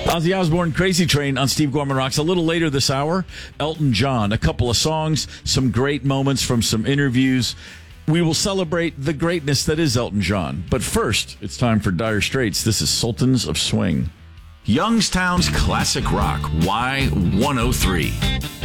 Ozzy Osbourne, Crazy Train on Steve Gorman Rocks. A little later this hour, Elton John. A couple of songs, some great moments from some interviews. We will celebrate the greatness that is Elton John. But first, it's time for Dire Straits. This is Sultans of Swing. Youngstown's Classic Rock, Y103.